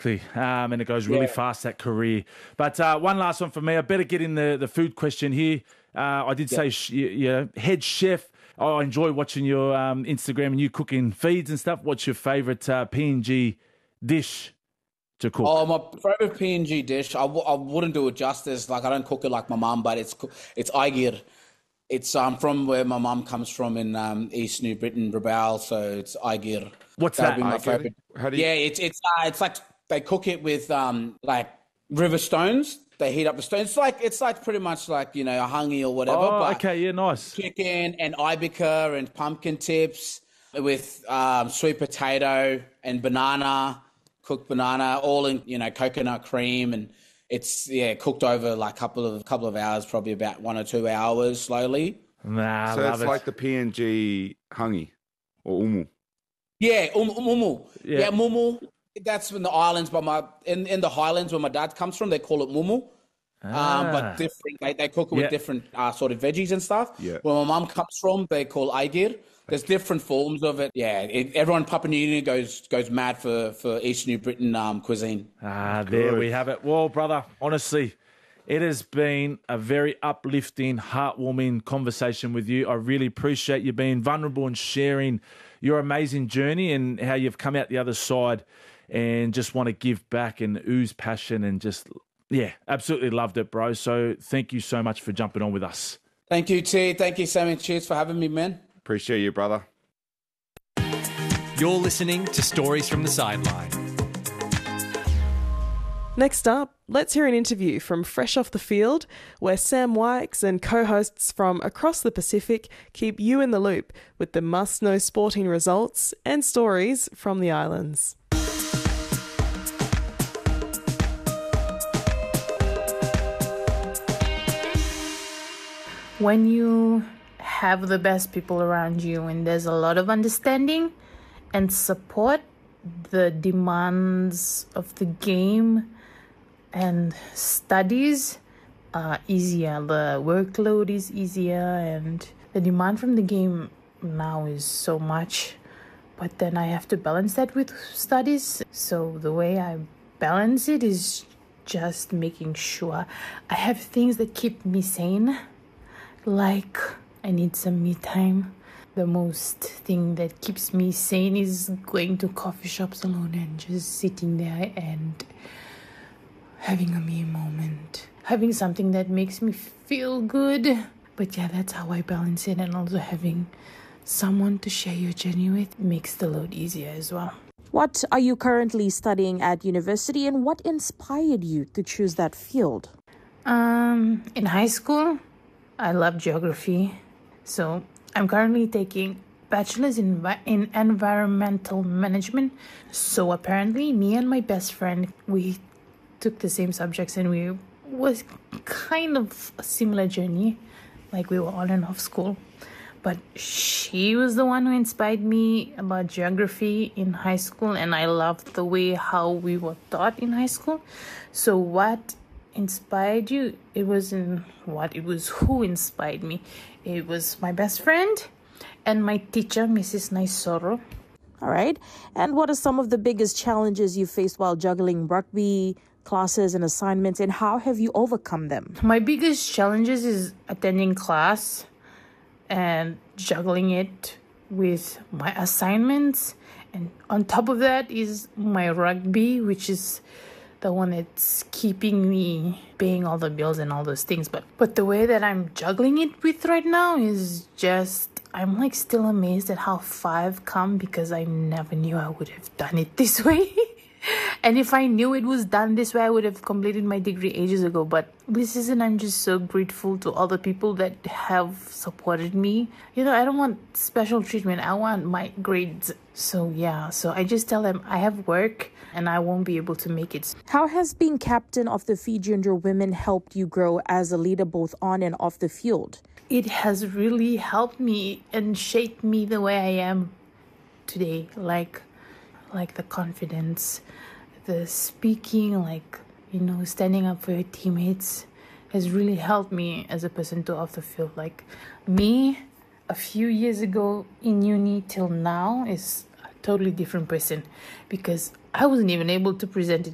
exactly. And it goes really Yeah. fast, that career. But one last one for me. I better get in the food question here. I did say, head chef. I enjoy watching your Instagram and you cooking feeds and stuff. What's your favourite PNG dish to cook? Oh, my favorite PNG dish. I wouldn't do it justice. Like I don't cook it like my mum, but it's aigir. It's from where my mum comes from in East New Britain, Rabaul. So it's aigir. What's That'd that? be my Aigir? favorite. How do you- Yeah, it's like they cook it with like river stones. They heat up the stones. It's like pretty much like a hangi or whatever. Oh, but okay, yeah, nice. chicken and ibeca and pumpkin tips with sweet potato and banana, cooked banana, all in coconut cream, and it's cooked over like couple of hours, probably about 1 or 2 hours slowly. Nah, So love it's it. like the PNG hangi or umu. Yeah, mumu. Yeah. Yeah, mumu. That's in the islands, but in the highlands where my dad comes from, they call it mumu. But different. They cook it Yeah. with different sort of veggies and stuff. Yeah. Where my mum comes from, they call aigir. There's different forms of it. Yeah, everyone in Papua New Guinea goes mad for East New Britain cuisine. There we have it. Well, brother, honestly, it has been a very uplifting, heartwarming conversation with you. I really appreciate you being vulnerable and sharing your amazing journey and how you've come out the other side and just want to give back and ooze passion and just, absolutely loved it, bro. So thank you so much for jumping on with us. Thank you, T. Thank you, Sammy. Cheers for having me, man. Appreciate you, brother. You're listening to Stories from the Sideline. Next up, let's hear an interview from Fresh Off the Field, where Sam Wykes and co-hosts from across the Pacific keep you in the loop with the must-know sporting results and stories from the islands. When you have the best people around you and there's a lot of understanding and support, the demands of the game and studies are easier. The workload is easier and the demand from the game now is so much. But then I have to balance that with studies. So the way I balance it is just making sure I have things that keep me sane. Like I need some me time. The most thing that keeps me sane is going to coffee shops alone and just sitting there and having a me moment. Having something that makes me feel good. But yeah, that's how I balance it. And also having someone to share your journey with makes the load easier as well. What are you currently studying at university and what inspired you to choose that field? In high school, I love geography. So I'm currently taking bachelor's in environmental management. So apparently me and my best friend, we took the same subjects and we was kind of a similar journey. Like we were on and off school. But she was the one who inspired me about geography in high school, and I loved the way how we were taught in high school. So what inspired you? It wasn't what, it was who inspired me. It was my best friend and my teacher, Mrs. Naisoro. All right. And what are some of the biggest challenges you faced while juggling rugby, classes and assignments, and how have you overcome them? My biggest challenges is attending class and juggling it with my assignments. And on top of that is my rugby, which is the one that's keeping me paying all the bills and all those things. But the way that I'm juggling it with right now is just, I'm like still amazed at how far I've come, because I never knew I would have done it this way. And if I knew it was done this way, I would have completed my degree ages ago. But this season, I'm just so grateful to all the people that have supported me. I don't want special treatment. I want my grades. So I just tell them I have work and I won't be able to make it. How has being captain of the Fiji Junior Women helped you grow as a leader both on and off the field? It has really helped me and shaped me the way I am today. Like the confidence, the speaking, standing up for your teammates has really helped me as a person to off the field. Like me, a few years ago in uni till now is a totally different person, because I wasn't even able to present it